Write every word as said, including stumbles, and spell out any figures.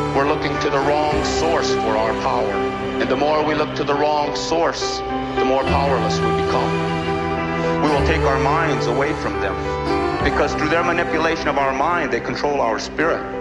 we're looking to the wrong source for our power. And the more we look to the wrong source, the more powerless we become. We will take our minds away from them, because through their manipulation of our mind, they control our spirit.